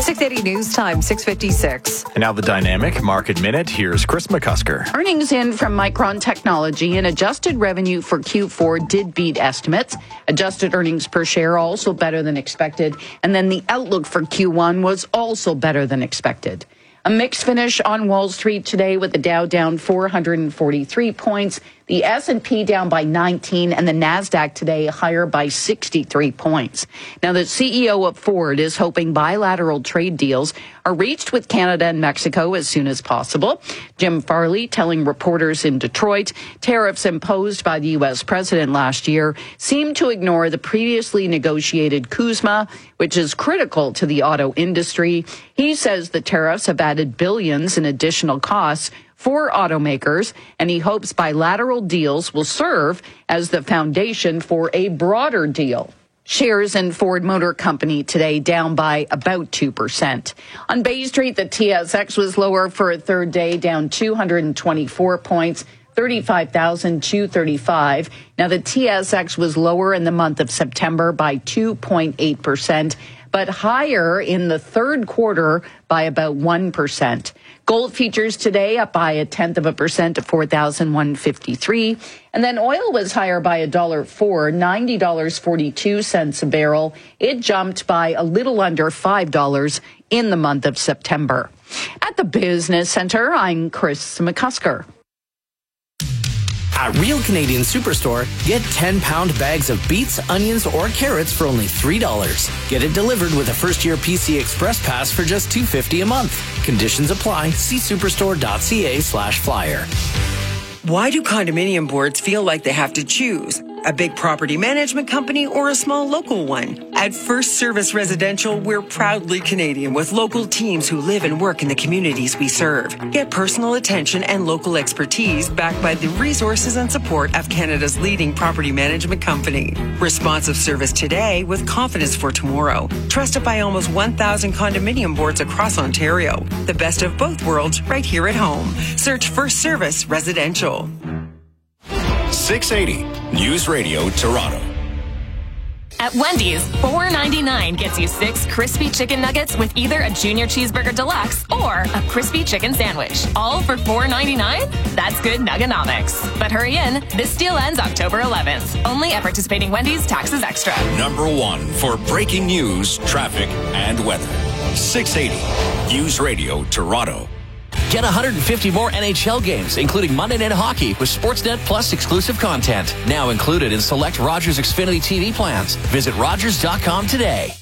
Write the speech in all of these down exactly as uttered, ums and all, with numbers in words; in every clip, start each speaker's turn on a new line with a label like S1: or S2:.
S1: six eighty News Time, six fifty-six.
S2: And now the Dynamic Market Minute. Here's Chris McCusker.
S3: Earnings in from Micron Technology and adjusted revenue for Q four did beat estimates. Adjusted earnings per share also better than expected. And then the outlook for Q one was also better than expected. A mixed finish on Wall Street today with the Dow down four hundred forty-three points, the S and P down by nineteen, and the NASDAQ today higher by sixty-three points. Now, the C E O of Ford is hoping bilateral trade deals are reached with Canada and Mexico as soon as possible. Jim Farley telling reporters in Detroit tariffs imposed by the U S president last year seem to ignore the previously negotiated CUSMA, which is critical to the auto industry. He says the tariffs have added billions in additional costs for automakers, and he hopes bilateral deals will serve as the foundation for a broader deal. Shares in Ford Motor Company today down by about two percent. On Bay Street, the T S X was lower for a third day, down two hundred twenty-four points, thirty-five thousand two hundred thirty-five. Now, the T S X was lower in the month of September by two point eight percent, but higher in the third quarter by about one percent. Gold futures today up by a tenth of a percent to four thousand one hundred fifty-three. And then oil was higher by a dollar four, ninety dollars and forty-two cents a barrel. It jumped by a little under five dollars in the month of September. At the Business Center, I'm Chris McCusker.
S4: At Real Canadian Superstore, get ten-pound bags of beets, onions, or carrots for only three dollars. Get it delivered with a first-year P C Express Pass for just two dollars and fifty cents a month. Conditions apply. See superstore.ca slash flyer.
S5: Why do condominium boards feel like they have to choose? A big property management company or a small local one? At First Service Residential, we're proudly Canadian with local teams who live and work in the communities we serve. Get personal attention and local expertise backed by the resources and support of Canada's leading property management company. Responsive service today with confidence for tomorrow. Trusted by almost one thousand condominium boards across Ontario. The best of both worlds right here at home. Search First Service Residential.
S6: six eighty News Radio Toronto.
S7: At Wendy's, four ninety-nine gets you six crispy chicken nuggets with either a junior cheeseburger deluxe or a crispy chicken sandwich. All for four ninety-nine? That's good nuggonomics. But hurry in, this deal ends October eleventh. Only at participating Wendy's, taxes extra.
S6: Number one for breaking news, traffic, and weather. six eighty News Radio Toronto.
S4: Get one hundred fifty more N H L games, including Monday Night Hockey with Sportsnet Plus exclusive content. Now included in select Rogers Xfinity T V plans. Visit Rogers dot com today.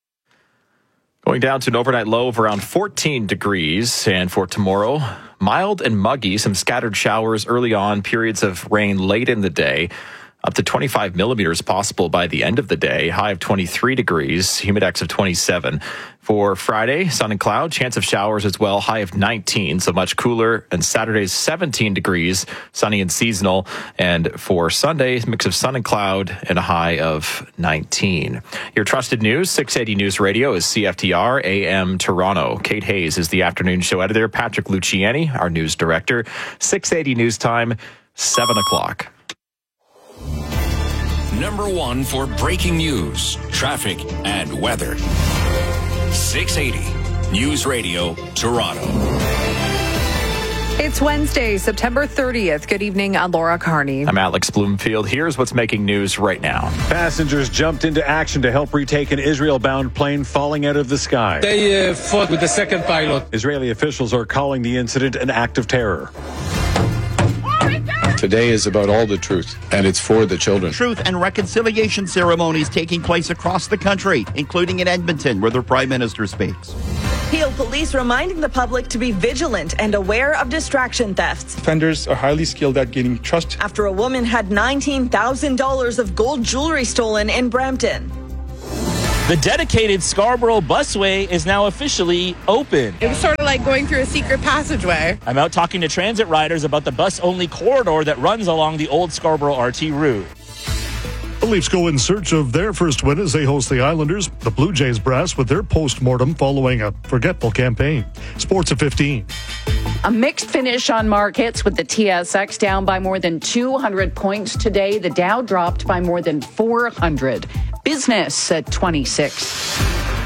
S2: Going down to an overnight low of around fourteen degrees. And for tomorrow, mild and muggy, some scattered showers early on, periods of rain late in the day. Up to twenty-five millimeters possible by the end of the day. High of twenty-three degrees, humidex of twenty-seven. For Friday, sun and cloud, chance of showers as well. High of nineteen, so much cooler. And Saturday's seventeen degrees, sunny and seasonal. And for Sunday, mix of sun and cloud and a high of nineteen. Your trusted news, six eighty News Radio is C F T R A M Toronto. Kate Hayes is the afternoon show editor. Patrick Luciani, our news director. six eighty News Time, seven o'clock.
S6: Number one for breaking news, traffic, and weather. six eighty News Radio Toronto.
S1: It's Wednesday, September thirtieth. Good evening, I'm Laura Carney.
S2: I'm Alex Bloomfield. Here's what's making news right now.
S8: Passengers jumped into action to help retake an Israel-bound plane falling out of the sky.
S9: They uh, fought with the second pilot.
S8: Israeli officials are calling the incident an act of terror.
S10: Today is about all the truth, and it's for the children.
S11: Truth and reconciliation ceremonies taking place across the country, including in Edmonton, where the Prime Minister speaks.
S12: Peel Police reminding the public to be vigilant and aware of distraction thefts.
S13: Offenders are highly skilled at gaining trust.
S12: After a woman had nineteen thousand dollars of gold jewelry stolen in Brampton.
S14: The dedicated Scarborough busway is now officially open.
S15: It was sort of like going through a secret passageway.
S14: I'm out talking to transit riders about the bus-only corridor that runs along the old Scarborough R T route.
S16: The Leafs go in search of their first win as they host the Islanders. The Blue Jays brass with their post-mortem following a forgetful campaign. Sports at fifteen.
S3: A mixed finish on markets with the T S X down by more than two hundred points today. The Dow dropped by more than four hundred. Business at twenty-six.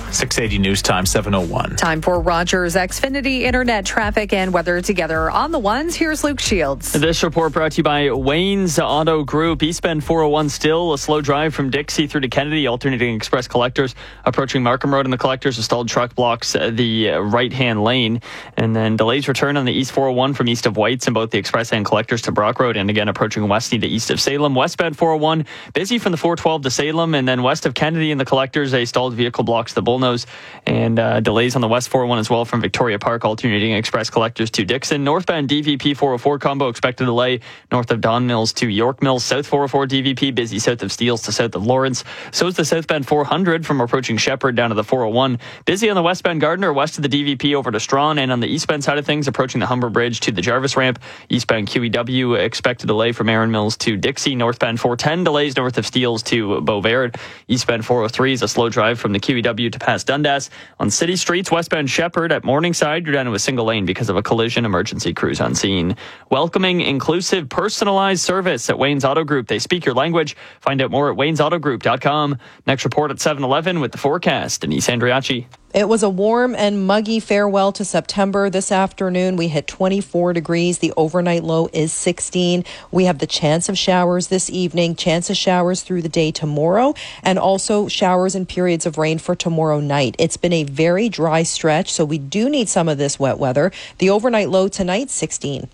S2: six eighty News Time, seven oh one.
S1: Time for Rogers Xfinity Internet traffic and weather together on the ones. Here's Luke Shields.
S17: This report brought to you by Wayne's Auto Group. Eastbound four oh one still a slow drive from Dixie through to Kennedy, alternating express collectors approaching Markham Road, and the collectors. A stalled truck blocks the right-hand lane. And then delays return on the East four oh one from east of Whites and both the express and collectors to Brock Road, and again approaching Westy to east of Salem. Westbound four oh one busy from the four twelve to Salem, and then west of Kennedy and the collectors, a stalled vehicle blocks the Bullnose, and uh, delays on the West four oh one as well from Victoria Park, alternating express collectors to Dixon. Northbound D V P four oh four combo expected delay north of Don Mills to York Mills. South four oh four D V P busy south of Steeles to south of Lawrence. So is the southbound four hundred from approaching Shepherd down to the four oh one. Busy on the westbound Gardner west of the D V P over to Strawn, and on the eastbound side of things approaching the Humber Bridge to the Jarvis ramp. Eastbound Q E W expected delay from Aaron Mills to Dixie. Northbound four ten delays north of Steeles to Beauvert. Eastbound four oh three is a slow drive from the Q E W to past Dundas. On city streets, westbound Shepherd at Morningside, you're down to a single lane because of a collision. Emergency crews on scene. Welcoming, inclusive, personalized service at Wayne's Auto Group. They speak your language. Find out more at waynes auto group dot com. Next report at seven eleven with the forecast. Denise Andriachi.
S18: It was a warm and muggy farewell to September. This afternoon, we hit twenty-four degrees. The overnight low is sixteen. We have the chance of showers this evening, chance of showers through the day tomorrow, and also showers and periods of rain for tomorrow night. It's been a very dry stretch, so we do need some of this wet weather. The overnight low tonight, sixteen.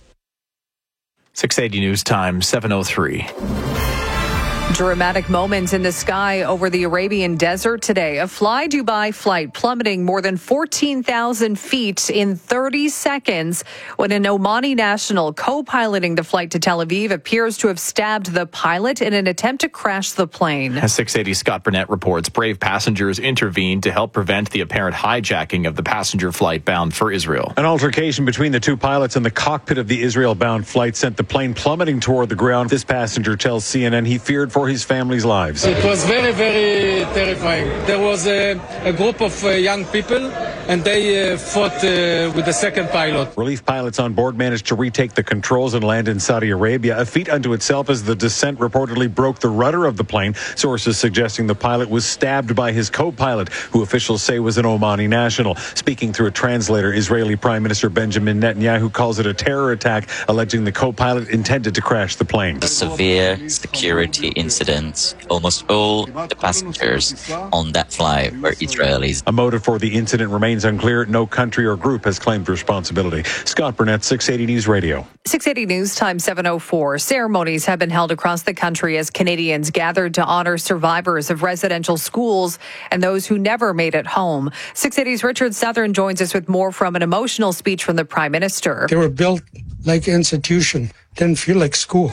S2: six eighty News Time, seven oh three.
S1: Dramatic moments in the sky over the Arabian desert today. A Fly Dubai flight plummeting more than fourteen thousand feet in thirty seconds when an Omani national co-piloting the flight to Tel Aviv appears to have stabbed the pilot in an attempt to crash the plane.
S2: As six eighty Scott Burnett reports, brave passengers intervened to help prevent the apparent hijacking of the passenger flight bound for Israel.
S8: An altercation between the two pilots in the cockpit of the Israel-bound flight sent the plane plummeting toward the ground. This passenger tells C N N he feared for his family's lives.
S9: It was very, very terrifying. There was a, a group of uh, young people, and they uh, fought uh, with the second pilot.
S8: Relief pilots on board managed to retake the controls and land in Saudi Arabia, a feat unto itself as the descent reportedly broke the rudder of the plane. Sources suggesting the pilot was stabbed by his co-pilot, who officials say was an Omani national. Speaking through a translator, Israeli Prime Minister Benjamin Netanyahu calls it a terror attack, alleging the co-pilot intended to crash the plane.
S19: A severe security incident. Almost all the passengers on that flight were Israelis.
S8: A motive for the incident remains unclear. No country or group has claimed responsibility. Scott Burnett, six eighty News Radio.
S1: six eighty News Time, seven oh four. Ceremonies have been held across the country as Canadians gathered to honor survivors of residential schools and those who never made it home. six eighty's Richard Southern joins us with more from an emotional speech from the Prime Minister.
S20: They were built like an institution, didn't feel like school.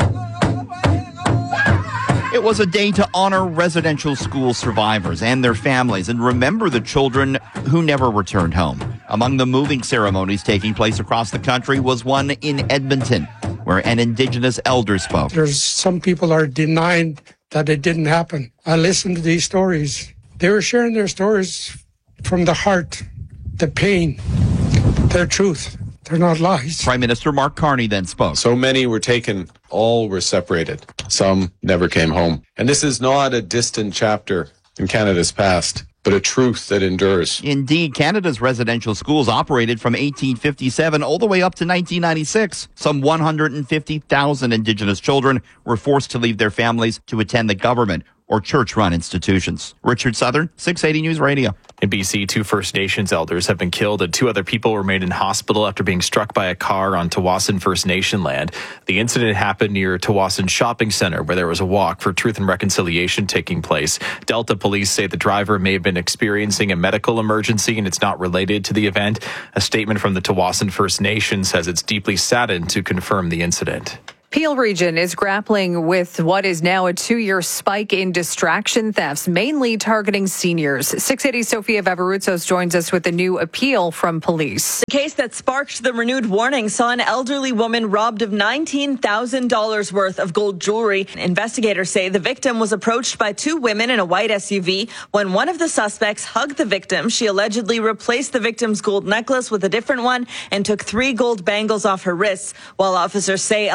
S11: It was a day to honor residential school survivors and their families and remember the children who never returned home. Among the moving ceremonies taking place across the country was one in Edmonton, where an Indigenous elder spoke.
S20: There's some people are denying that it didn't happen. I listened to these stories. They were sharing their stories from the heart, the pain, their truth. They're not lies.
S11: Prime Minister Mark Carney then spoke.
S10: So many were taken, all were separated. Some never came home. And this is not a distant chapter in Canada's past, but a truth that endures.
S11: Indeed, Canada's residential schools operated from eighteen fifty-seven all the way up to nineteen ninety-six. Some one hundred fifty thousand Indigenous children were forced to leave their families to attend the government or church-run institutions. Richard Southern, six eighty News Radio.
S2: In B C, two First Nations elders have been killed and two other people remain in hospital after being struck by a car on Tawasin First Nation land. The incident happened near Tawasin Shopping Centre, where there was a walk for truth and reconciliation taking place. Delta police say the driver may have been experiencing a medical emergency and it's not related to the event. A statement from the Tawasin First Nation says it's deeply saddened to confirm the incident.
S1: Peel Region is grappling with what is now a two-year spike in distraction thefts, mainly targeting seniors. six eighty Sofia Vavarutsos joins us with a new appeal from police.
S12: The case that sparked the renewed warning saw an elderly woman robbed of nineteen thousand dollars worth of gold jewelry. Investigators say the victim was approached by two women in a white S U V. When one of the suspects hugged the victim, she allegedly replaced the victim's gold necklace with a different one and took three gold bangles off her wrists. While officers say elderly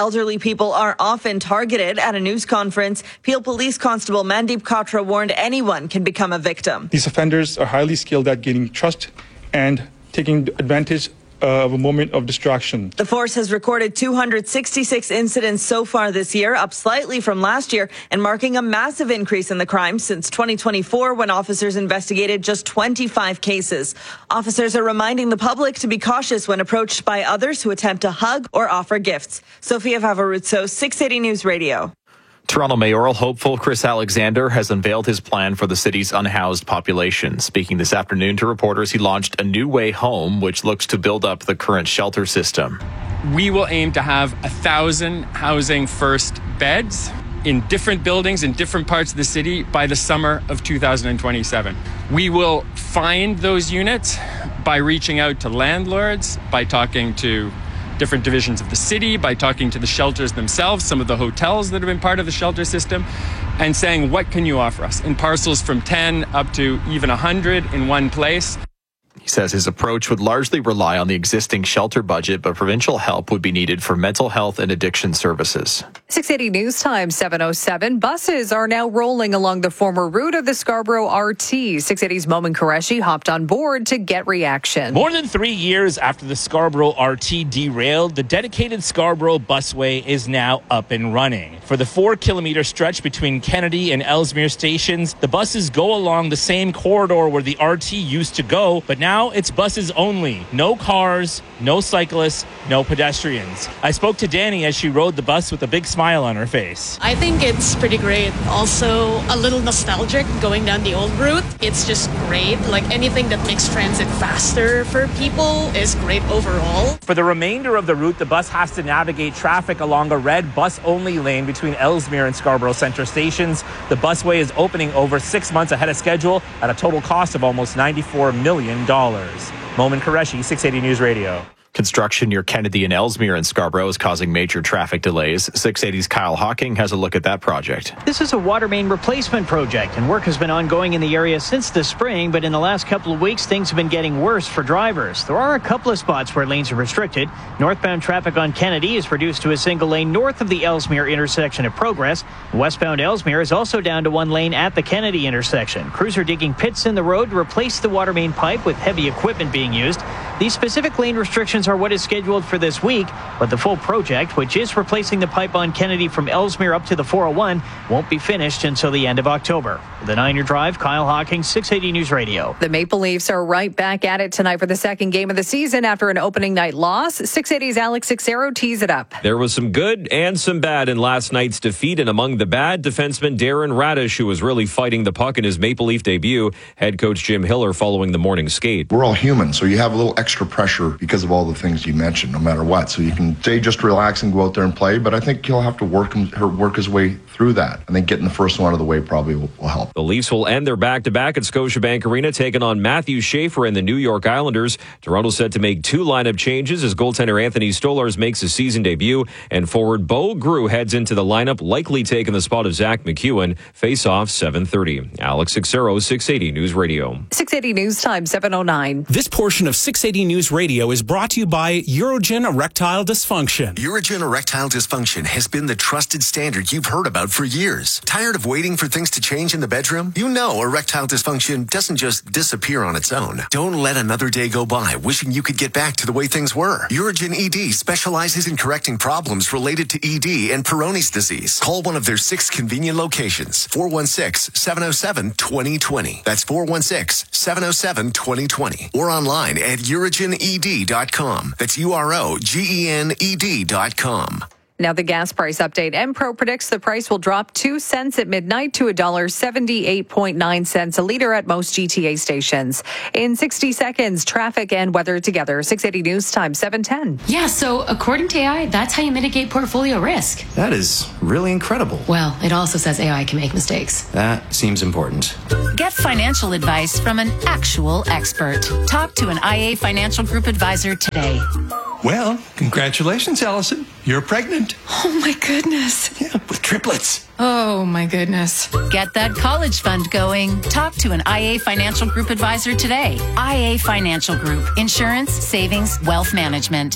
S12: people are often targeted. At a news conference, Peel Police Constable Mandeep Katra warned anyone can become a victim.
S13: These offenders are highly skilled at gaining trust and taking advantage of a moment of distraction.
S12: The force has recorded two hundred sixty-six incidents so far this year, up slightly from last year, and marking a massive increase in the crime since twenty twenty-four, when officers investigated just twenty-five cases. Officers are reminding the public to be cautious when approached by others who attempt to hug or offer gifts. Sophia Favoruzzo, six eighty News Radio.
S2: Toronto mayoral hopeful Chris Alexander has unveiled his plan for the city's unhoused population. Speaking this afternoon to reporters, he launched a new way home, which looks to build up the current shelter system.
S21: We will aim to have a thousand housing first beds in different buildings in different parts of the city by the summer of two thousand twenty-seven. We will find those units by reaching out to landlords, by talking to different divisions of the city, by talking to the shelters themselves, some of the hotels that have been part of the shelter system, and saying, what can you offer us? In parcels from ten up to even one hundred in one place.
S2: He says his approach would largely rely on the existing shelter budget, but provincial help would be needed for mental health and addiction services.
S1: six eighty News Time, seven oh seven. Buses are now rolling along the former route of the Scarborough R T. six eighty's Momin Qureshi hopped on board to get reaction.
S14: More than three years after the Scarborough R T derailed, the dedicated Scarborough busway is now up and running. For the four-kilometer stretch between Kennedy and Ellesmere stations, the buses go along the same corridor where the R T used to go, but now it's buses only. No cars, no cyclists, no pedestrians. I spoke to Danny as she rode the bus with a big smile on her face.
S22: I think it's pretty great. Also, a little nostalgic going down the old route. It's just great. Like, anything that makes transit faster for people is great overall.
S14: For the remainder of the route, the bus has to navigate traffic along a red bus-only lane between Ellesmere and Scarborough Centre stations. The busway is opening over six months ahead of schedule at a total cost of almost ninety-four million dollars. Momin Qureshi, six eighty News Radio.
S2: Construction near Kennedy and Ellesmere in Scarborough is causing major traffic delays. six eighty's Kyle Hawking has a look at that project.
S23: This is a water main replacement project, and work has been ongoing in the area since the spring, but in the last couple of weeks, things have been getting worse for drivers. There are a couple of spots where lanes are restricted. Northbound traffic on Kennedy is reduced to a single lane north of the Ellesmere intersection at Progress. Westbound Ellesmere is also down to one lane at the Kennedy intersection. Crews are digging pits in the road to replace the water main pipe, with heavy equipment being used. These specific lane restrictions are what is scheduled for this week, but the full project, which is replacing the pipe on Kennedy from Ellesmere up to the four oh one, won't be finished until the end of October. The Niner Drive, Kyle Hawking, six eighty News Radio.
S1: The Maple Leafs are right back at it tonight for the second game of the season after an opening night loss. six eighty's Alex Sixero tees it up.
S24: There was some good and some bad in last night's defeat, and among the bad, defenseman Darren Radish, who was really fighting the puck in his Maple Leaf debut. Head coach Jim Hiller following the morning skate.
S25: We're all human, so you have a little extra pressure because of all the things you mentioned, no matter what. So you can stay just relax and go out there and play, but I think he'll have to work him, work his way through that. I think getting the first one out of the way probably will, will help.
S24: The Leafs will end their back-to-back at Scotiabank Arena, taking on Matthew Schaefer and the New York Islanders. Toronto's set to make two lineup changes as goaltender Anthony Stolarz makes his season debut, and forward Bo Grew heads into the lineup, likely taking the spot of Zach McEwen. Face-off seven thirty. Alex Sixero, six eighty News Radio.
S1: six eighty News Time, seven oh nine.
S26: This portion of six eighty News Radio is brought to you by Urogen Erectile Dysfunction.
S27: Urogen Erectile Dysfunction has been the trusted standard you've heard about for years. Tired of waiting for things to change in the bedroom? You know erectile dysfunction doesn't just disappear on its own. Don't let another day go by wishing you could get back to the way things were. Urogen E D specializes in correcting problems related to E D and Peyronie's disease. Call one of their six convenient locations. four one six, seven oh seven, two oh two oh. That's four one six, seven oh seven, two oh two oh. Or online at urogen e d dot com. That's U R O G E N E D dot com.
S1: Now the gas price update. Enpro predicts the price will drop two cents at midnight to one dollar seventy-eight point nine cents a liter at most G T A stations. In sixty seconds, traffic and weather together. six eighty News Time, seven ten.
S28: Yeah, so according to A I, that's how you mitigate portfolio risk.
S29: That is really incredible.
S28: Well, it also says A I can make mistakes.
S29: That seems important.
S30: Get financial advice from an actual expert. Talk to an I A Financial Group advisor today.
S31: Well, congratulations, Allison. You're pregnant.
S30: Oh, my goodness.
S31: Yeah, with triplets.
S30: Oh, my goodness. Get that college fund going. Talk to an I A Financial Group advisor today. I A Financial Group. Insurance, savings, wealth management.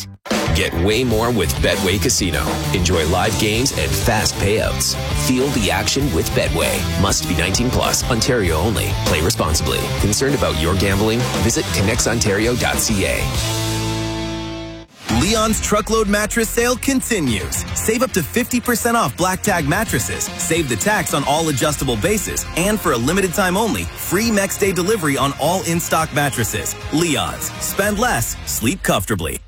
S3: Get way more with Betway Casino. Enjoy live games and fast payouts. Feel the action with Betway. Must be nineteen plus, Ontario only. Play responsibly. Concerned about your gambling? Visit connects ontario dot c a.
S4: Leon's truckload mattress sale continues. Save up to fifty percent off black tag mattresses. Save the tax on all adjustable bases. And for a limited time only, free next day delivery on all in-stock mattresses. Leon's. Spend less. Sleep comfortably.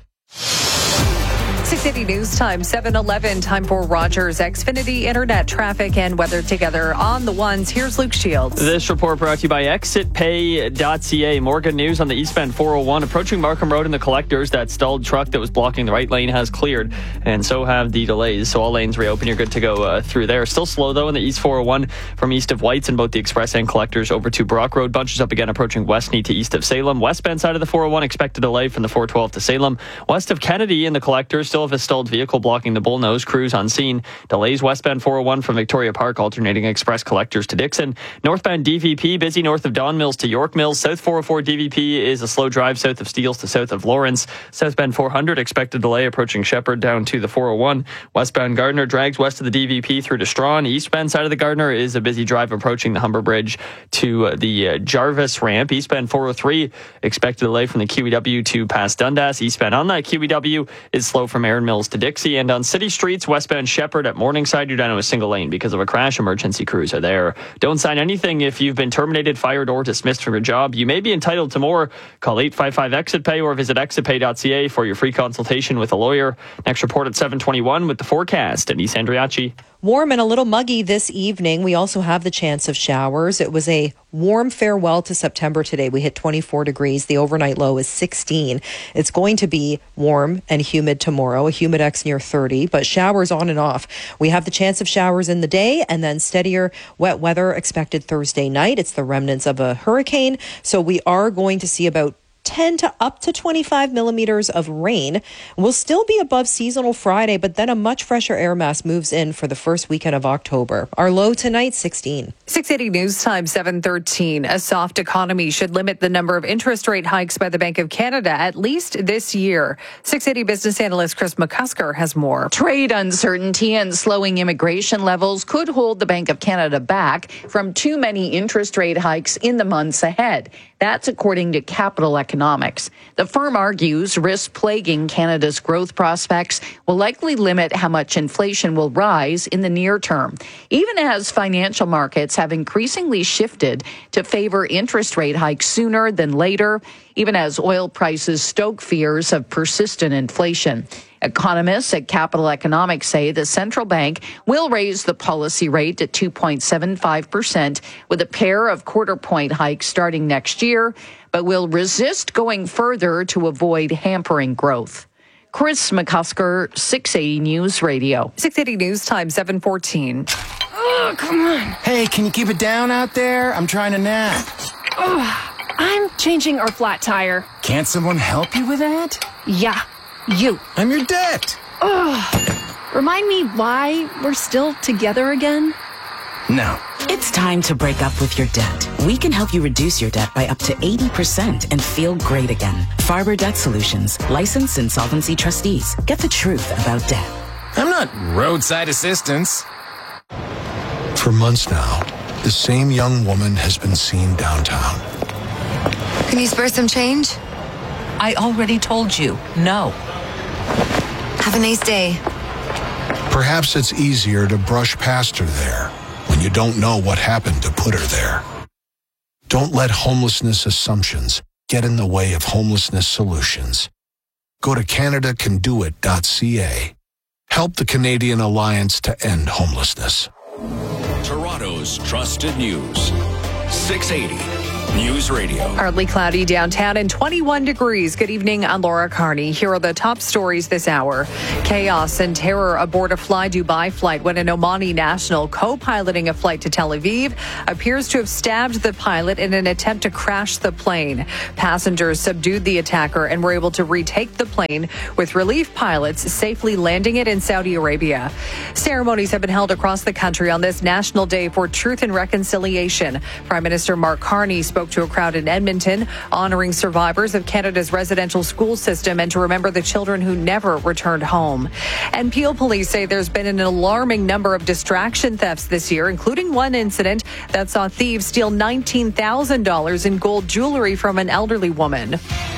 S1: six eighty News Time, seven eleven. Time for Rogers Xfinity Internet traffic and weather together on the ones. Here's Luke Shields.
S5: This report brought to you by exit pay dot c a. More good news on the eastbound four oh one. Approaching Markham Road in the collectors, that stalled truck that was blocking the right lane has cleared, and so have the delays. So all lanes reopen. You're good to go uh, through there. Still slow, though, in the east four oh one from east of Whites in both the express and collectors over to Brock Road. Bunches up again approaching Westney to east of Salem. Westbound side of the four oh one, expect a delay from the four twelve to Salem. West of Kennedy in the collectors, still have a stalled vehicle blocking the Bullnose. Crews on scene. Delays westbound four oh one from Victoria Park, alternating express collectors to Dixon. Northbound D V P, busy north of Don Mills to York Mills. South four oh four D V P is a slow drive south of Steeles to south of Lawrence. Southbound four hundred, expected delay approaching Shepherd down to the four oh one. Westbound Gardner drags west of the D V P through to Strawn. Eastbound side of the Gardner is a busy drive approaching the Humber Bridge to the uh, Jarvis ramp. Eastbound four oh three, expected delay from the Q E W to past Dundas. Eastbound on that Q E W is slow from Erin Mills to Dixie. And on city streets, westbound Shepherd at Morningside, you're down to a single lane because of a crash. Emergency crews are there. Don't sign anything if you've been terminated, fired, or dismissed from your job. You may be entitled to more. Call eight five five exit pay or visit exit pay dot c a for your free consultation with a lawyer. Next report at seven twenty-one with the forecast. Denise Andriachi.
S6: Warm and a little muggy this evening. We also have the chance of showers. It was a warm farewell to September today. We hit twenty-four degrees. The overnight low is sixteen. It's going to be warm and humid tomorrow, a humidex near thirty, but showers on and off. We have the chance of showers in the day and then steadier wet weather expected Thursday night. It's the remnants of a hurricane. So we are going to see about ten to up to twenty-five millimeters of rain. We'll still be above seasonal Friday, but then a much fresher air mass moves in for the first weekend of October. Our low tonight, sixteen.
S1: six eighty News Time, seven thirteen. A soft economy should limit the number of interest rate hikes by the Bank of Canada, at least this year. six eighty business analyst Chris McCusker has more.
S7: Trade uncertainty and slowing immigration levels could hold the Bank of Canada back from too many interest rate hikes in the months ahead. That's according to Capital Economics. The firm argues risks plaguing Canada's growth prospects will likely limit how much inflation will rise in the near term, even as financial markets have increasingly shifted to favor interest rate hikes sooner than later, even as oil prices stoke fears of persistent inflation. Economists at Capital Economics say the central bank will raise the policy rate to two point seven five percent with a pair of quarter point hikes starting next year, but will resist going further to avoid hampering growth. Chris McCusker, six eighty News Radio.
S1: six eighty News Time, seven fourteen.
S9: Oh, come on.
S31: Hey, can you keep it down out there? I'm trying to nap.
S9: Oh, I'm changing our flat tire.
S31: Can't someone help you with that?
S9: Yeah, you.
S31: I'm your debt.
S9: Oh, remind me why we're still together again?
S31: No.
S15: It's time to break up with your debt. We can help you reduce your debt by up to eighty percent and feel great again. Farber Debt Solutions, licensed insolvency trustees. Get the truth about debt.
S31: I'm not roadside assistance.
S16: For months now, the same young woman has been seen downtown.
S17: Can you spare some change?
S18: I already told you, no.
S17: Have a nice day.
S16: Perhaps it's easier to brush past her there when you don't know what happened to put her there. Don't let homelessness assumptions get in the way of homelessness solutions. Go to canada can do it dot c a. Help the Canadian Alliance to End Homelessness.
S19: Toronto's trusted news. six eighty News Radio.
S1: Partly cloudy downtown and twenty-one degrees. Good evening, I'm Laura Carney. Here are the top stories this hour. Chaos and terror aboard a Fly Dubai flight when an Omani national co-piloting a flight to Tel Aviv appears to have stabbed the pilot in an attempt to crash the plane. Passengers subdued the attacker and were able to retake the plane, with relief pilots safely landing it in Saudi Arabia. Ceremonies have been held across the country on this National Day for Truth and Reconciliation. Prime Minister Mark Carney spoke spoke to a crowd in Edmonton, honoring survivors of Canada's residential school system and to remember the children who never returned home. And Peel police say there's been an alarming number of distraction thefts this year, including one incident that saw thieves steal nineteen thousand dollars in gold jewelry from an elderly woman.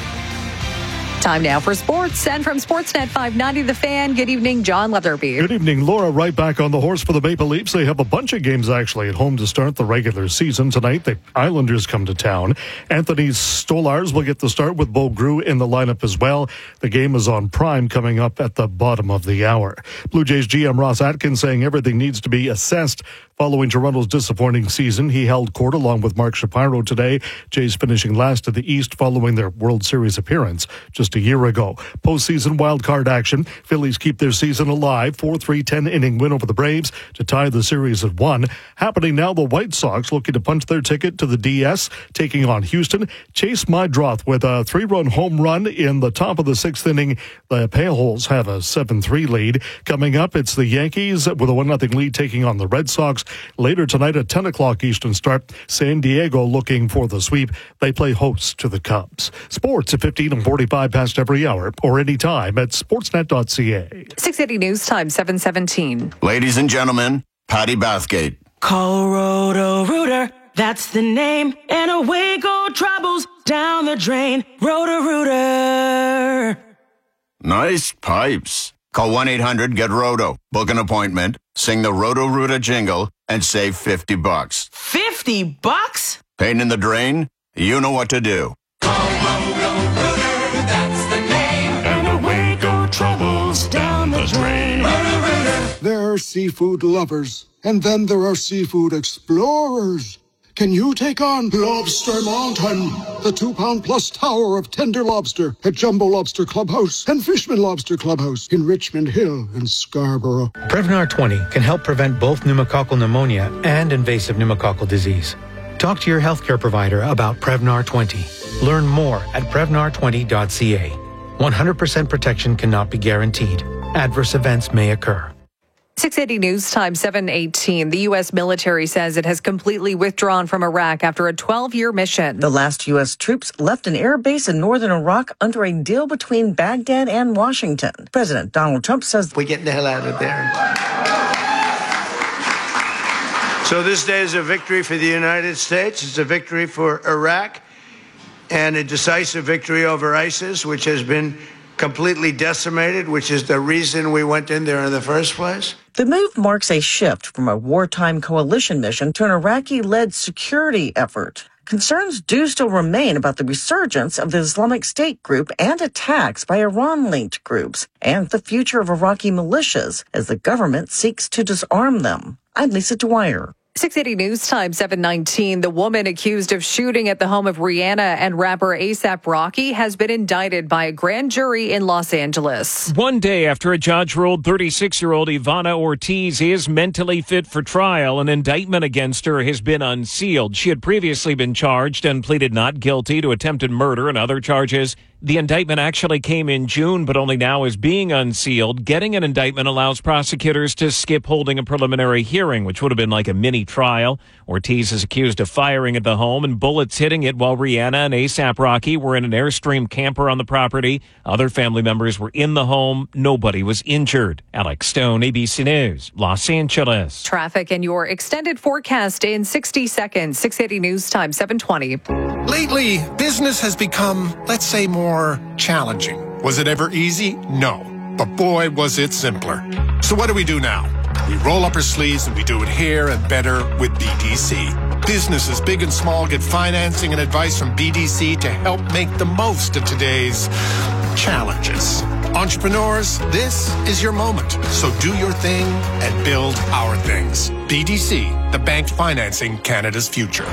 S1: Time now for sports. And from Sportsnet five ninety The Fan, good evening, John Leatherby.
S2: Good evening, Laura. Right back on the horse for the Maple Leafs. They have a bunch of games actually at home to start the regular season. Tonight, the Islanders come to town. Anthony Stolarz will get the start with Bo Grew in the lineup as well. The game is on Prime coming up at the bottom of the hour. Blue Jays G M Ross Atkins saying everything needs to be assessed following Toronto's disappointing season. He held court along with Mark Shapiro today. Jays finishing last in the East following their World Series appearance just a year ago. Postseason wildcard action. Phillies keep their season alive. four three ten-inning win over the Braves to tie the series at one. Happening now, the White Sox looking to punch their ticket to the D S, taking on Houston. Chase Meidroth with a three-run home run in the top of the sixth inning. The Pale-Holes have a seven three lead. Coming up, it's the Yankees with a one nothing lead taking on the Red Sox. Later tonight at ten o'clock Eastern start, San Diego looking for the sweep. They play host to the Cubs. Sports at fifteen and forty-five past every hour or anytime at sportsnet dot c a.
S1: six eighty News Time, seven seventeen.
S8: Ladies and gentlemen, Patty Bathgate.
S10: Call Roto-Rooter, that's the name, and away go troubles down the drain. Roto-Rooter.
S8: Nice pipes. Call one eight hundred get roto. Book an appointment, sing the Roto-Rooter jingle, and save fifty bucks.
S10: fifty bucks?
S8: Pain in the drain? You know what to do.
S10: Call Roto-Rooter, that's the name, and away go troubles down the drain. Roto-Rooter.
S11: There are seafood lovers, and then there are seafood explorers. Can you take on Lobster Mountain, the two-pound-plus tower of tender lobster at Jumbo Lobster Clubhouse and Fishman Lobster Clubhouse in Richmond Hill and Scarborough?
S12: Prevnar twenty can help prevent both pneumococcal pneumonia and invasive pneumococcal disease. Talk to your healthcare provider about Prevnar twenty. Learn more at prevnar twenty dot c a. one hundred percent protection cannot be guaranteed. Adverse events may occur.
S1: six eighty News Time, seven eighteen. The U S military says it has completely withdrawn from Iraq after a twelve-year mission.
S13: The last U S troops left an air base in northern Iraq under a deal between Baghdad and Washington. President Donald Trump says,
S14: "We're getting the hell out of there." So this day is a victory for the United States. It's a victory for Iraq and a decisive victory over ISIS, which has been completely decimated, which is the reason we went in there in the first place.
S13: The move marks a shift from a wartime coalition mission to an Iraqi-led security effort. Concerns do still remain about the resurgence of the Islamic State group and attacks by Iran-linked groups and the future of Iraqi militias as the government seeks to disarm them. I'm Lisa Dwyer.
S1: six eighty News Time, seven nineteen. The woman accused of shooting at the home of Rihanna and rapper ASAP Rocky has been indicted by a grand jury in Los Angeles.
S20: One day after a judge ruled thirty-six-year-old Ivana Ortiz is mentally fit for trial, an indictment against her has been unsealed. She had previously been charged and pleaded not guilty to attempted murder and other charges. The indictment actually came in June, but only now is being unsealed. Getting an indictment allows prosecutors to skip holding a preliminary hearing, which would have been like a mini trial. Ortiz is accused of firing at the home and bullets hitting it while Rihanna and ASAP Rocky were in an Airstream camper on the property. Other family members were in the home. Nobody was injured. Alex Stone, A B C News, Los Angeles.
S1: Traffic and your extended forecast in sixty seconds. six eighty News Time, seven twenty.
S21: Lately, business has become, let's say, more challenging. Was it ever easy? No. But boy, was it simpler. So what do we do now? We roll up our sleeves and we do it here and better with B D C. Businesses big and small get financing and advice from B D C to help make the most of today's challenges. Entrepreneurs, this is your moment. So do your thing and build our things. B D C, the bank financing Canada's future.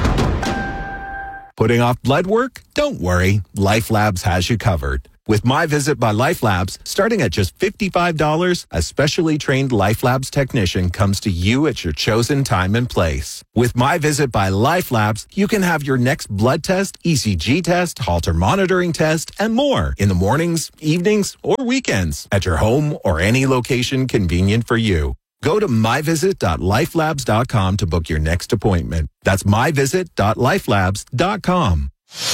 S22: Putting off blood work? Don't worry. LifeLabs has you covered. With My Visit by LifeLabs, starting at just fifty-five dollars, a specially trained LifeLabs technician comes to you at your chosen time and place. With My Visit by LifeLabs, you can have your next blood test, E C G test, Holter monitoring test, and more in the mornings, evenings, or weekends at your home or any location convenient for you. Go to my visit dot life labs dot com to book your next appointment. That's my visit dot life labs dot com.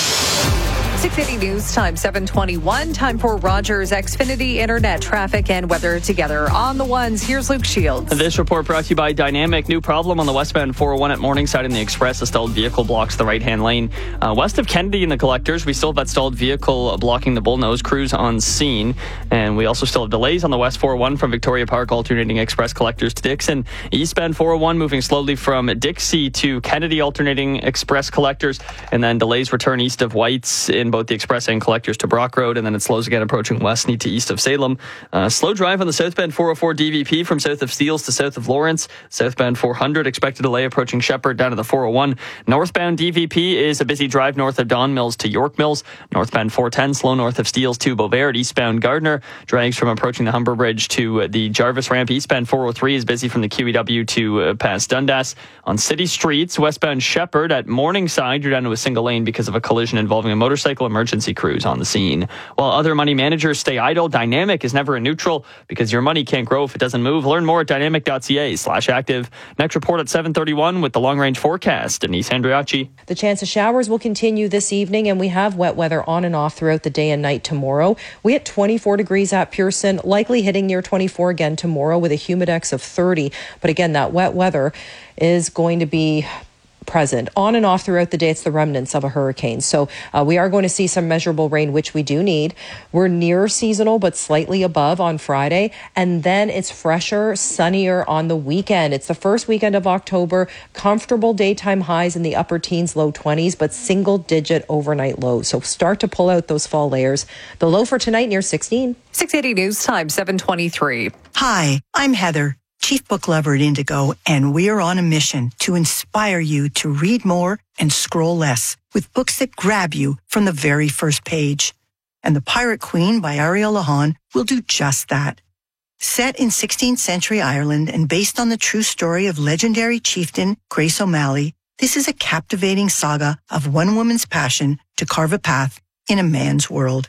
S1: six eighty News Time, seven twenty-one. Time for Rogers Xfinity Internet traffic and weather together. On the ones, here's Luke Shields.
S3: This report brought to you by Dynamic. New problem on the westbound four oh one at Morningside in the Express. A stalled vehicle blocks the right-hand lane. Uh, west of Kennedy in the Collectors, we still have that stalled vehicle blocking the Bullnose. Crews on scene. And we also still have delays on the west four oh one from Victoria Park, alternating Express Collectors to Dixon. Eastbound four oh one moving slowly from Dixie to Kennedy, alternating Express Collectors. And then delays return east of White's in both the Express and Collectors to Brock Road, and then it slows again approaching Westney to east of Salem. Uh, slow drive on the southbound four oh four D V P from south of Steeles to south of Lawrence. Southbound four hundred expected delay approaching Shepherd down to the four oh one. Northbound D V P is a busy drive north of Don Mills to York Mills. Northbound four ten slow north of Steeles to Beauvert. Eastbound Gardner drags from approaching the Humber Bridge to uh, the Jarvis ramp. Eastbound four oh three is busy from the Q E W to uh, past Dundas. On city streets, westbound Shepherd at Morningside, you're down to a single lane because of a collision involving a motorcycle. Emergency crews on the scene. While other money managers stay idle, Dynamic is never a neutral because your money can't grow if it doesn't move. Learn more at dynamic dot c a slash active. Next report at seven thirty-one with the long-range forecast. Denise Andriacci.
S6: The chance of showers will continue this evening, and we have wet weather on and off throughout the day and night tomorrow. We hit twenty-four degrees at Pearson, likely hitting near twenty-four again tomorrow with a humidex of thirty. But again, that wet weather is going to be present on and off throughout the day. It's the remnants of a hurricane. So uh, we are going to see some measurable rain, which we do need. We're near seasonal, but slightly above on Friday. And then it's fresher, sunnier on the weekend. It's the first weekend of October. Comfortable daytime highs in the upper teens, low twenties, but single digit overnight lows. So start to pull out those fall layers. The low for tonight near sixteen.
S1: six eighty News Time, seven twenty-three.
S4: Hi, I'm Heather, Chief Book Lover at Indigo, and we're on a mission to inspire you to read more and scroll less with books that grab you from the very first page. And The Pirate Queen by Ariel Lahan will do just that. Set in sixteenth century Ireland and based on the true story of legendary chieftain Grace O'Malley, this is a captivating saga of one woman's passion to carve a path in a man's world.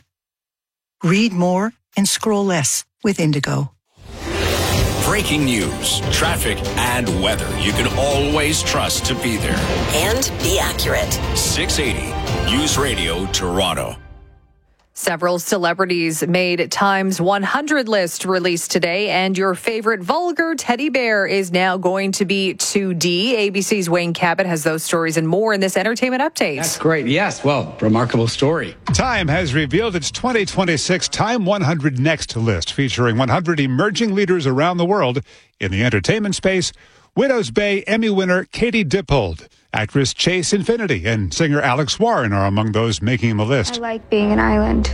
S4: Read more and scroll less with Indigo.
S19: Breaking news, traffic, and weather you can always trust to be there.
S5: And be accurate.
S19: six eighty News Radio Toronto.
S1: Several celebrities made Time's one hundred list released today, and your favorite vulgar teddy bear is now going to be two D. A B C's Wayne Cabot has those stories and more in this entertainment update.
S23: That's great. Yes, well, remarkable story.
S24: Time has revealed its twenty twenty-six Time one hundred Next list, featuring one hundred emerging leaders around the world in the entertainment space. Widows Bay Emmy winner Katie Dippold, actress Chase Infinity, and singer Alex Warren are among those making the list.
S25: I like being an island.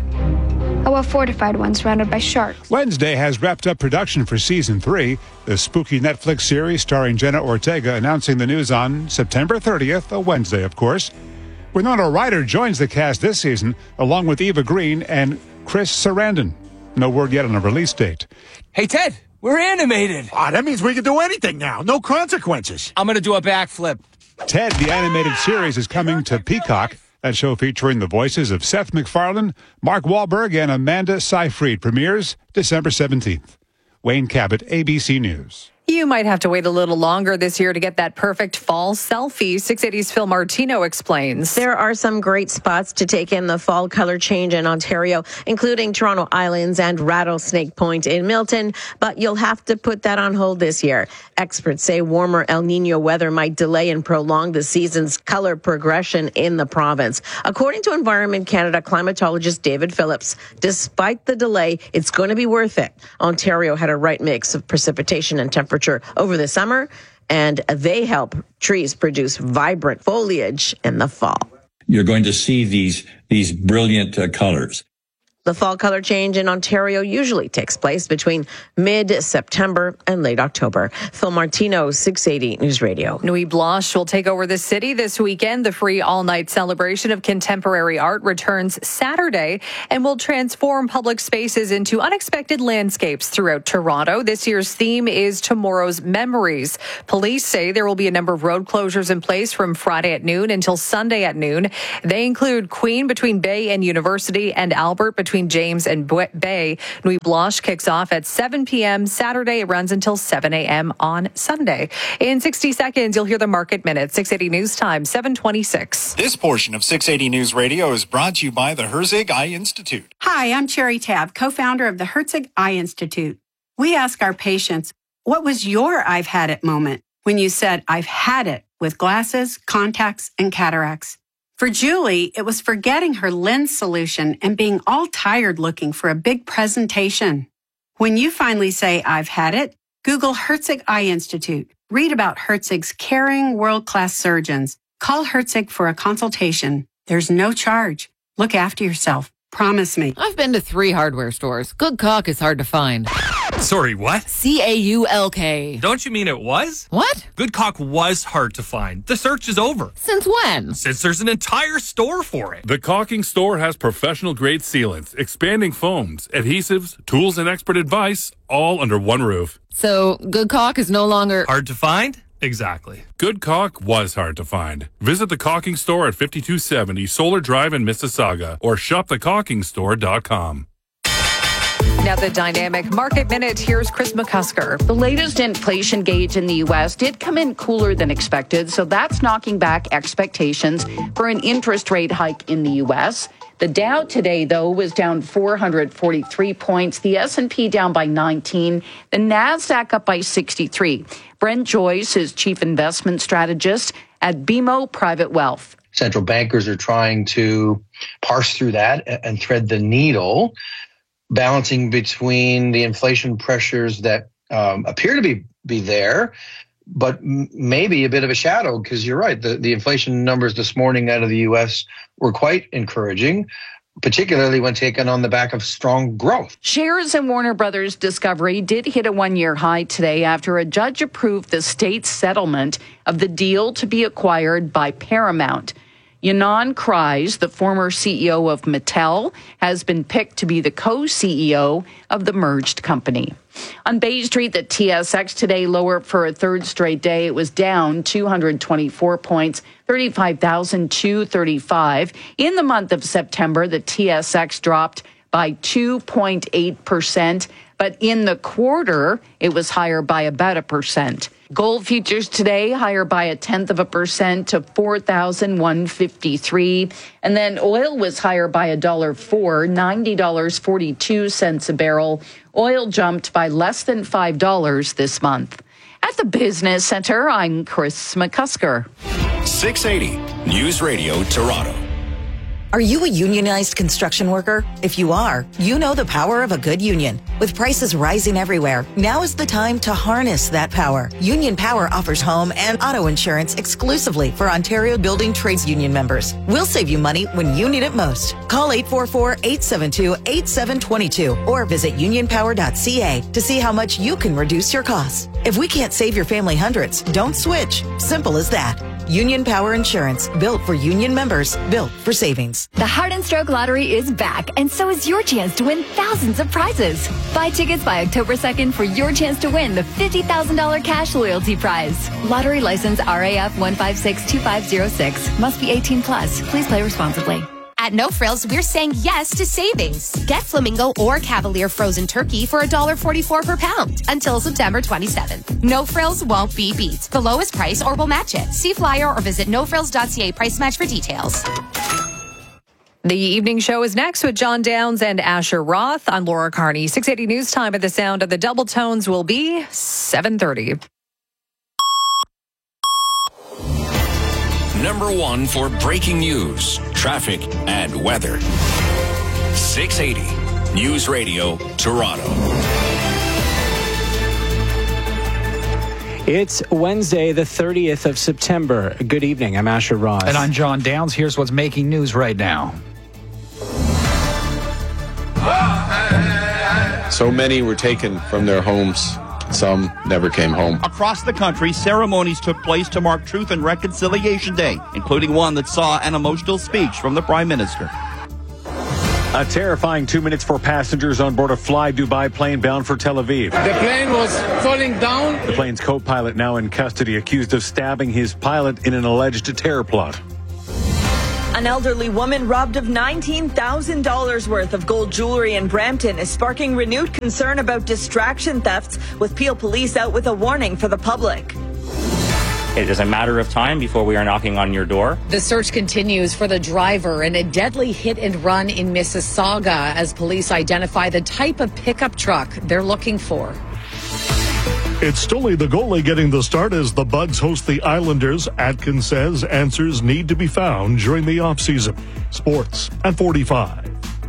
S25: A well-fortified one surrounded by sharks.
S24: Wednesday has wrapped up production for season three, the spooky Netflix series starring Jenna Ortega, announcing the news on September thirtieth, a Wednesday, of course. Winona Ryder joins the cast this season, along with Eva Green and Chris Sarandon. No word yet on a release date.
S31: Hey, Ted, we're animated.
S26: Ah, that means we can do anything now. No consequences.
S31: I'm going to do a backflip.
S24: Ted, the animated series, is coming to Peacock. That show featuring the voices of Seth MacFarlane, Mark Wahlberg, and Amanda Seyfried premieres December seventeenth. Wayne Cabot, A B C News.
S1: You might have to wait a little longer this year to get that perfect fall selfie. six eighty's Phil Martino explains.
S27: There are some great spots to take in the fall color change in Ontario, including Toronto Islands and Rattlesnake Point in Milton, but you'll have to put that on hold this year. Experts say warmer El Nino weather might delay and prolong the season's color progression in the province. According to Environment Canada climatologist David Phillips, despite the delay, it's going to be worth it. Ontario had a right mix of precipitation and temperature over the summer, and they help trees produce vibrant foliage in the fall.
S28: You're going to see these these brilliant uh, colors.
S27: The fall color change in Ontario usually takes place between mid-September and late October. Phil Martino, six eighty News Radio.
S1: Nuit Blanche will take over the city this weekend. The free all-night celebration of contemporary art returns Saturday and will transform public spaces into unexpected landscapes throughout Toronto. This year's theme is Tomorrow's Memories. Police say there will be a number of road closures in place from Friday at noon until Sunday at noon. They include Queen between Bay and University and Albert between between James and Bay. Nuit Blanche kicks off at seven p.m. Saturday. It runs until seven a.m. on Sunday. In sixty seconds, you'll hear the Market Minute. six eighty News Time, seven twenty-six.
S2: This portion of six eighty News Radio is brought to you by the Herzig Eye Institute.
S7: Hi, I'm Cherry Tabb, co-founder of the Herzig Eye Institute. We ask our patients, what was your I've had it moment when you said, I've had it with glasses, contacts, and cataracts? For Julie, it was forgetting her lens solution and being all tired looking for a big presentation. When you finally say, I've had it, Google Herzig Eye Institute. Read about Herzig's caring, world-class surgeons. Call Herzig for a consultation. There's no charge. Look after yourself. Promise me.
S8: I've been to three hardware stores. Good caulk is hard to find.
S9: Sorry, what?
S8: C A U L K.
S9: Don't you mean it was?
S8: What?
S9: Good caulk was hard to find. The search is over.
S8: Since when?
S9: Since there's an entire store for it.
S10: The Caulking Store has professional-grade sealants, expanding foams, adhesives, tools, and expert advice, all under one roof.
S8: So, good caulk is no longer...
S9: hard to find? Exactly.
S10: Good caulk was hard to find. Visit the Caulking Store at fifty-two seventy Solar Drive in Mississauga or shop the caulking store dot com.
S1: Now the Dynamic Market Minute. Here's Chris McCusker.
S10: The latest inflation gauge in the U S did come in cooler than expected, so that's knocking back expectations for an interest rate hike in the U S. The Dow today, though, was down four hundred forty-three points. The S and P down by nineteen. The NASDAQ up by sixty-three. Brent Joyce is chief investment strategist at B M O Private Wealth.
S15: Central bankers are trying to parse through that and thread the needle, balancing between the inflation pressures that um, appear to be, be there, but m- maybe a bit of a shadow, because you're right. The, the inflation numbers this morning out of the U S were quite encouraging, particularly when taken on the back of strong growth.
S10: Shares in Warner Brothers Discovery did hit a one-year high today after a judge approved the state's settlement of the deal to be acquired by Paramount. Ynon Kreiz, the former C E O of Mattel, has been picked to be the co-C E O of the merged company. On Bay Street, the T S X today lower for a third straight day. It was down two hundred twenty-four points, thirty-five thousand two hundred thirty-five. In the month of September, the T S X dropped by two point eight percent, but in the quarter, it was higher by about a percent. Gold futures today higher by a tenth of a percent to four thousand one hundred fifty-three. And then oil was higher by a dollar four, ninety dollars and forty-two cents a barrel. Oil jumped by less than five dollars this month. At the Business Center, I'm Chris McCusker.
S19: six eighty News Radio Toronto.
S5: Are you a unionized construction worker? If you are, you know the power of a good union. With prices rising everywhere, now is the time to harness that power. Union Power offers home and auto insurance exclusively for Ontario Building Trades Union members. We'll save you money when you need it most. Call eight four four, eight seven two, eight seven two two or visit union power dot c a to see how much you can reduce your costs. If we can't save your family hundreds, don't switch. Simple as that. Union Power Insurance, built for union members, built for savings.
S16: The Heart and Stroke Lottery is back, and so is your chance to win thousands of prizes. Buy tickets by October second for your chance to win the fifty thousand dollars cash loyalty prize. Lottery license R A F one five six two five zero six. Must be eighteen plus. Please play responsibly.
S17: At No Frills, we're saying yes to savings. Get Flamingo or Cavalier frozen turkey for one dollar forty-four per pound until September twenty-seventh. No Frills won't be beat. The lowest price or we'll match it. See flyer or visit no frills dot c a price match for details.
S1: The evening show is next with John Downs and Asher Roth. I'm Laura Carney. six eighty News Time at the sound of the double tones will be seven thirty.
S19: Number one for breaking news, traffic, and weather. six eighty News Radio Toronto.
S18: It's Wednesday, the thirtieth of September. Good evening. I'm Asher Ross.
S29: And I'm John Downs. Here's what's making news right now.
S30: So many were taken from their homes. Some never came home.
S32: Across the country, ceremonies took place to mark Truth and Reconciliation Day, including one that saw an emotional speech from the Prime Minister.
S33: A terrifying two minutes for passengers on board a Fly Dubai plane bound for Tel Aviv.
S34: The plane was falling down.
S33: The plane's co-pilot now in custody, accused of stabbing his pilot in an alleged terror plot.
S3: An elderly woman robbed of nineteen thousand dollars worth of gold jewelry in Brampton is sparking renewed concern about distraction thefts, with Peel Police out with a warning for the public.
S4: It is a matter of time before we are knocking on your door.
S10: The search continues for the driver in a deadly hit and run in Mississauga as police identify the type of pickup truck they're looking for.
S6: It's Stoley the goalie getting the start as the Bugs host the Islanders. Atkins says answers need to be found during the offseason. Sports at forty-five.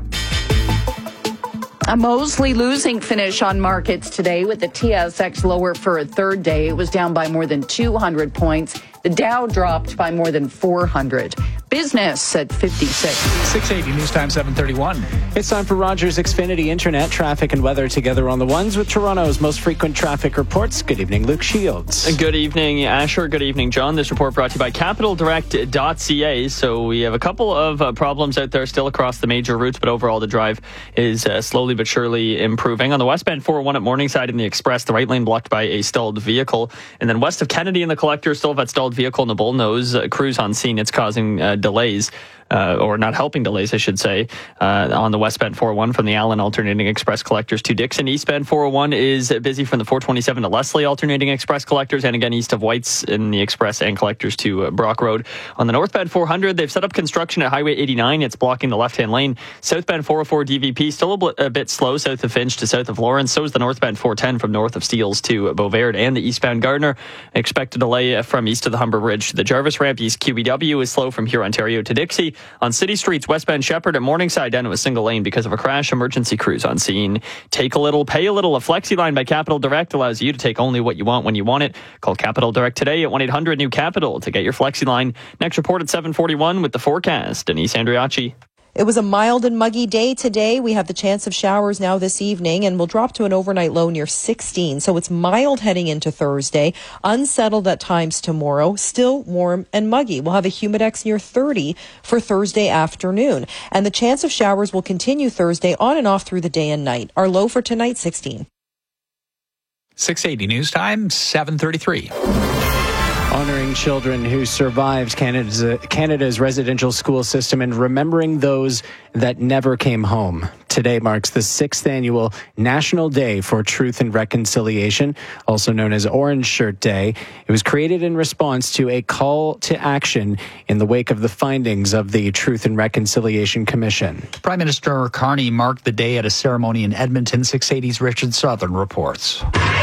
S10: A mostly losing finish on markets today, with the T S X lower for a third day. It was down by more than two hundred points. The Dow dropped by more than four hundred. Business at fifty-six.
S29: six eighty News Time seven thirty-one.
S18: It's time for Rogers Xfinity Internet traffic and weather together on the ones with Toronto's most frequent traffic reports. Good evening, Luke Shields.
S11: Good evening, Asher. Good evening, John. This report brought to you by capital direct dot c a. So we have a couple of uh, problems out there still across the major routes, but overall the drive is uh, slowly but surely improving. On the westbound four oh one at Morningside in the Express, the right lane blocked by a stalled vehicle. And then west of Kennedy in the Collector, still that stalled vehicle in the Bullnose. Uh, crews on scene. It's causing uh, delays. Uh, or not helping delays, I should say, uh, on the westbound four oh one from the Allen alternating express collectors to Dixon. Eastbound four oh one is busy from the four twenty-seven to Leslie alternating express collectors, and again east of White's in the express and collectors to uh, Brock Road. On the northbound four hundred, they've set up construction at Highway eighty-nine. It's blocking the left-hand lane. Southbound four oh four D V P still a, bl- a bit slow south of Finch to south of Lawrence. So is the northbound four ten from north of Steeles to Beauvert, and the eastbound Gardner. Expect a delay from east of the Humber Bridge to the Jarvis Ramp. East Q E W is slow from here, Ontario to Dixie. On city streets, westbound Shepherd at Morningside down to a single lane because of a crash. Emergency crews on scene. Take a little, pay a little. A FlexiLine by Capital Direct allows you to take only what you want when you want it. Call Capital Direct today at one eight hundred new capital to get your FlexiLine. Next report at seven forty-one with the forecast. Denise Andriacci.
S12: It was a mild and muggy day today. We have the chance of showers now this evening, and we'll drop to an overnight low near sixteen. So it's mild heading into Thursday, unsettled at times tomorrow, still warm and muggy. We'll have a humidex near thirty for Thursday afternoon. And the chance of showers will continue Thursday on and off through the day and night. Our low for tonight, sixteen.
S29: six eighty News Time, seven thirty-three.
S18: Honoring children who survived Canada's, uh, Canada's residential school system and remembering those that never came home. Today marks the sixth annual National Day for Truth and Reconciliation, also known as Orange Shirt Day. It was created in response to a call to action in the wake of the findings of the Truth and Reconciliation Commission.
S29: Prime Minister Carney marked the day at a ceremony in Edmonton. six eighty's Richard Southern reports.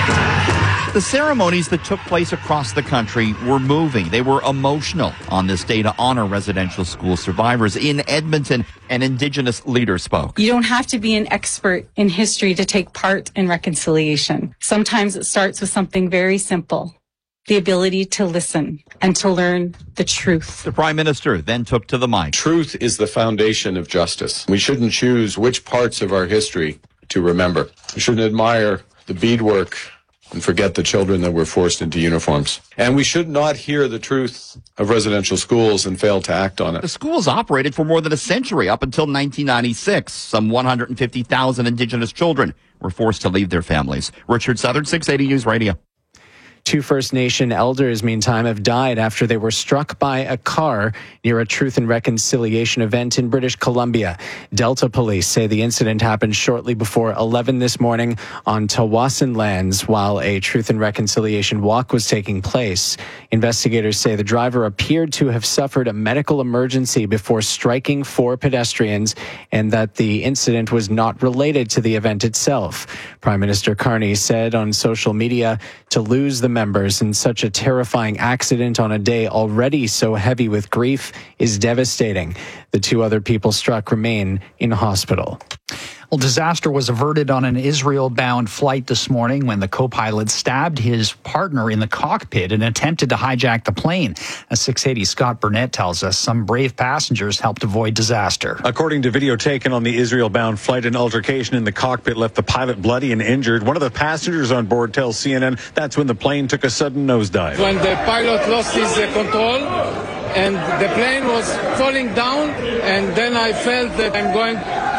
S32: The ceremonies that took place across the country were moving. They were emotional on this day to honor residential school survivors. In Edmonton, an Indigenous leader spoke.
S13: You don't have to be an expert in history to take part in reconciliation. Sometimes it starts with something very simple. The ability to listen and to learn the truth.
S32: The Prime Minister then took to the mic.
S30: Truth is the foundation of justice. We shouldn't choose which parts of our history to remember. We shouldn't admire the beadwork and forget the children that were forced into uniforms. And we should not hear the truth of residential schools and fail to act on it.
S32: The schools operated for more than a century, up until nineteen ninety-six. Some one hundred fifty thousand Indigenous children were forced to leave their families. Richard Southern, six eighty News Radio.
S18: Two First Nation elders, meantime, have died after they were struck by a car near a Truth and Reconciliation event in British Columbia. Delta police say the incident happened shortly before eleven this morning on Tawasin lands while a Truth and Reconciliation walk was taking place. Investigators say the driver appeared to have suffered a medical emergency before striking four pedestrians and that the incident was not related to the event itself. Prime Minister Carney said on social media, to lose the members in such a terrifying accident on a day already so heavy with grief is devastating. The two other people struck remain in hospital.
S29: Well, disaster was averted on an Israel-bound flight this morning when the co-pilot stabbed his partner in the cockpit and attempted to hijack the plane. As six eighty Scott Burnett tells us, some brave passengers helped avoid disaster.
S33: According to video taken on the Israel-bound flight, an altercation in the cockpit left the pilot bloody and injured. One of the passengers on board tells C N N that's when the plane took a sudden nosedive.
S34: When the pilot lost his uh, control and the plane was falling down, and then I felt that I'm going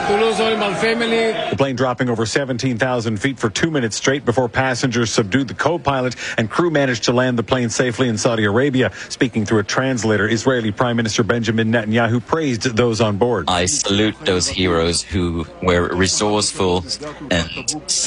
S34: to lose all my family.
S33: The plane dropping over seventeen thousand feet for two minutes straight before passengers subdued the co-pilot and crew managed to land the plane safely in Saudi Arabia. Speaking through a translator, Israeli Prime Minister Benjamin Netanyahu praised those on board.
S2: I salute those heroes who were resourceful and